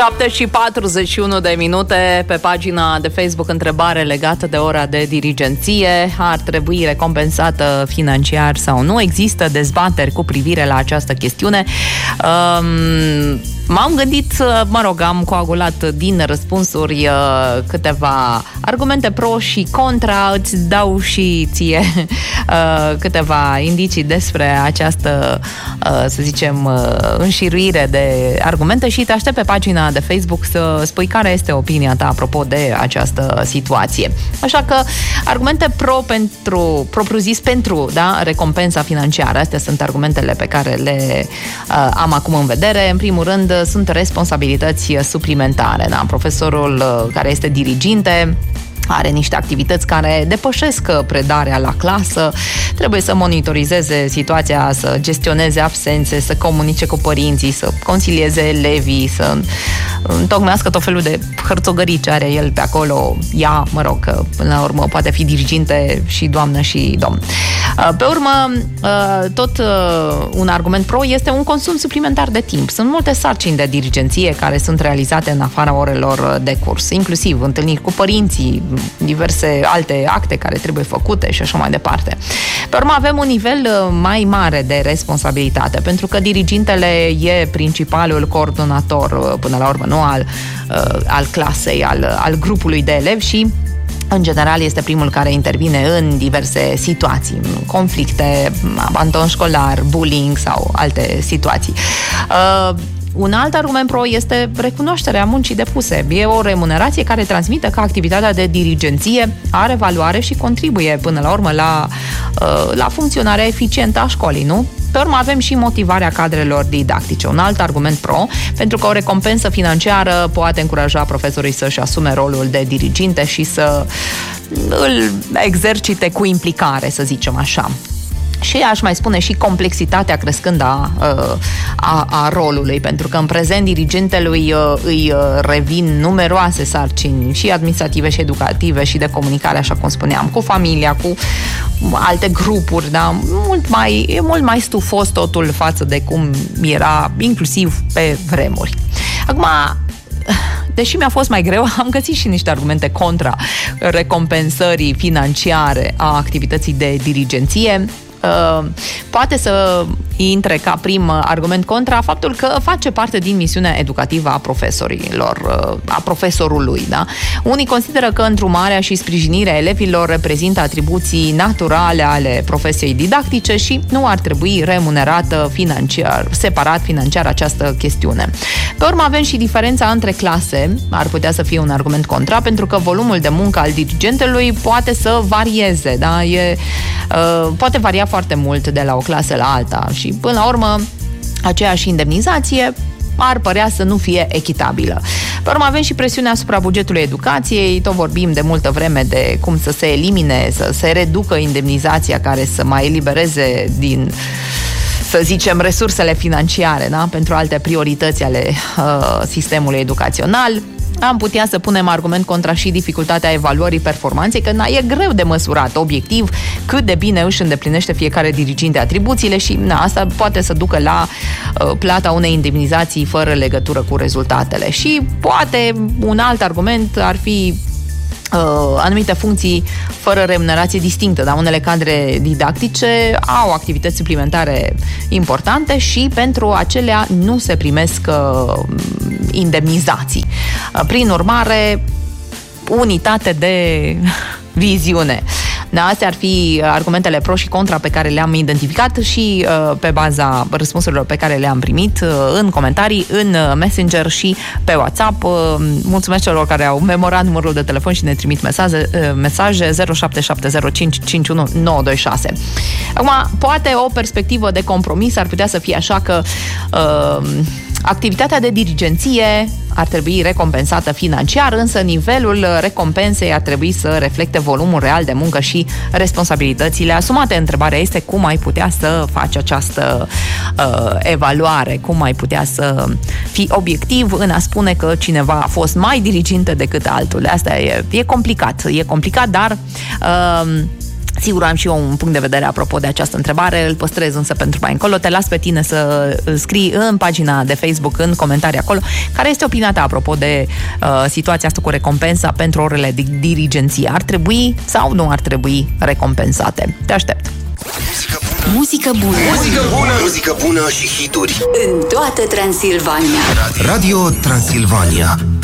7:41 pe pagina de Facebook, întrebare legată de ora de dirigenție. Ar trebui recompensată financiar sau nu? Există dezbateri cu privire la această chestiune. M-am gândit, am coagulat din răspunsuri câteva argumente pro și contra. Îți dau și ție câteva indicii despre această, să zicem, înșiruire de argumente și te aștept pe pagina de Facebook să spui care este opinia ta apropo de această situație. Așa că argumente propriu-zis pentru, da, recompensa financiară. Astea sunt argumentele pe care le am acum în vedere. În primul rând, sunt responsabilități suplimentare. Da? Profesorul care este diriginte are niște activități care depășesc predarea la clasă, trebuie să monitorizeze situația, să gestioneze absențe, să comunice cu părinții, să consilieze elevii, să întocmească tot felul de hărțogării ce are el pe acolo. Ea, că până la urmă poate fi diriginte și doamnă și domn. Pe urmă, tot un argument pro este un consum suplimentar de timp. Sunt multe sarcini de dirigenție care sunt realizate în afara orelor de curs, inclusiv întâlniri cu părinții, diverse alte acte care trebuie făcute și așa mai departe. Pe urmă, avem un nivel mai mare de responsabilitate, pentru că dirigintele e principalul coordonator, până la urmă, nu al clasei, al grupului de elevi și în general este primul care intervine în diverse situații, conflicte, abandon școlar, bullying sau alte situații. Un alt argument pro este recunoașterea muncii depuse. E o remunerație care transmite că activitatea de dirigenție are valoare și contribuie până la urmă la funcționarea eficientă a școlii, nu? Pe urmă avem și motivarea cadrelor didactice, un alt argument pro, pentru că o recompensă financiară poate încuraja profesorii să-și asume rolul de diriginte și să îl exercite cu implicare, să zicem așa. Și aș mai spune și complexitatea crescând a rolului, pentru că în prezent dirigintelui îi revin numeroase sarcini și administrative și educative și de comunicare, așa cum spuneam, cu familia, cu alte grupuri, da? E mult mai stufos totul față de cum era inclusiv pe vremuri. Acum, deși mi-a fost mai greu, am găsit și niște argumente contra recompensării financiare a activității de dirigenție. Poate să intre ca prim argument contra faptul că face parte din misiunea educativă a profesorului. Da? Unii consideră că îndrumarea și sprijinirea elevilor reprezintă atribuții naturale ale profesiei didactice și nu ar trebui remunerată separat financiar această chestiune. Pe urmă avem și diferența între clase, ar putea să fie un argument contra, pentru că volumul de muncă al dirigentelui poate să varieze, da? Poate varia foarte mult de la o clasă la alta și până la urmă aceeași indemnizație ar părea să nu fie echitabilă. Pe urmă avem și presiunea asupra bugetului educației, tot vorbim de multă vreme de cum să se elimine, să se reducă indemnizația care să mai elibereze din, să zicem, resursele financiare, da? Pentru alte priorități ale sistemului educațional. Am putea să punem argument contra și dificultatea evaluării performanței, că e greu de măsurat obiectiv cât de bine își îndeplinește fiecare diriginte atribuțiile și asta poate să ducă la plata unei indemnizații fără legătură cu rezultatele. Și poate un alt argument ar fi anumite funcții fără remunerație distinctă, dar unele cadre didactice au activități suplimentare importante și pentru acelea nu se primesc indemnizații. Prin urmare, unitate de viziune. Da, astea ar fi argumentele pro și contra pe care le-am identificat și pe baza răspunsurilor pe care le-am primit în comentarii, în Messenger și pe WhatsApp. Mulțumesc celor care au memorat numărul de telefon și ne trimit mesaje 0770551926. Acum, poate o perspectivă de compromis ar putea să fie așa că activitatea de dirigenție ar trebui recompensată financiar, însă nivelul recompensei ar trebui să reflecte volumul real de muncă și responsabilitățile asumate. Întrebarea este cum ai putea să faci această evaluare, cum ai putea să fii obiectiv în a spune că cineva a fost mai dirigintă decât altul. Asta e complicat, dar Sigur, am și eu un punct de vedere apropo de această întrebare, îl păstrez însă pentru mai încolo. Te las pe tine să scrii în pagina de Facebook, în comentarii acolo, care este opinia ta apropo de situația asta cu recompensa pentru orele de dirigenție. Ar trebui sau nu ar trebui recompensate? Te aștept! Muzică bună. Muzică bună. Muzică bună și hituri în toată Transilvania. Radio Transilvania.